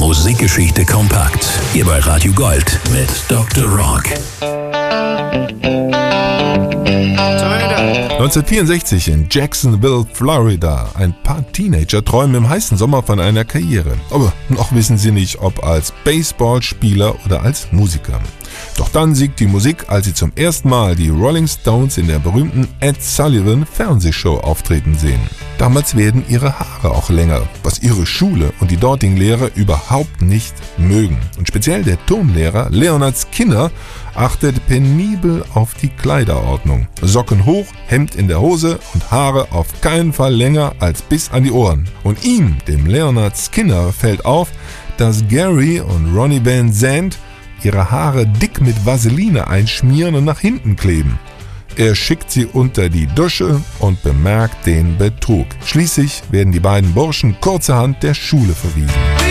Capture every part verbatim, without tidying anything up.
Musikgeschichte kompakt. Hier bei Radio Gold mit Doktor Rock. neunzehnhundertvierundsechzig in Jacksonville, Florida. Ein paar Teenager träumen im heißen Sommer von einer Karriere. Aber noch wissen sie nicht, ob als Baseballspieler oder als Musiker. Doch dann siegt die Musik, als sie zum ersten Mal die Rolling Stones in der berühmten Ed Sullivan Fernsehshow auftreten sehen. Damals werden ihre Haare auch länger, was ihre Schule und die dortigen Lehrer überhaupt nicht mögen. Und speziell der Turnlehrer Leonard Skinner achtet penibel auf die Kleiderordnung. Socken hoch, Hemd in der Hose und Haare auf keinen Fall länger als bis an die Ohren. Und ihm, dem Leonard Skinner, fällt auf, dass Gary und Ronnie Van Zant ihre Haare dick mit Vaseline einschmieren und nach hinten kleben. Er schickt sie unter die Dusche und bemerkt den Betrug. Schließlich werden die beiden Burschen kurzerhand der Schule verwiesen.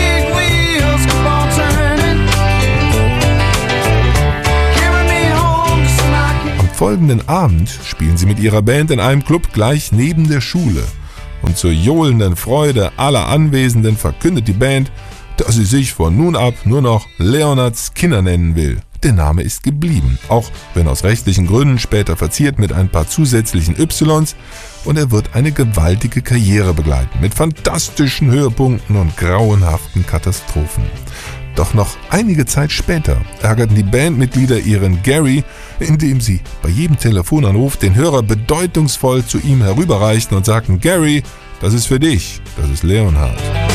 Am folgenden Abend spielen sie mit ihrer Band in einem Club gleich neben der Schule. Und zur johlenden Freude aller Anwesenden verkündet die Band, dass sie sich von nun ab nur noch Leonard Skinner nennen will. Der Name ist geblieben, auch wenn aus rechtlichen Gründen später verziert mit ein paar zusätzlichen Ys, und er wird eine gewaltige Karriere begleiten, mit fantastischen Höhepunkten und grauenhaften Katastrophen. Doch noch einige Zeit später ärgerten die Bandmitglieder ihren Gary, indem sie bei jedem Telefonanruf den Hörer bedeutungsvoll zu ihm herüberreichten und sagten: Gary, das ist für dich, das ist Leonhard.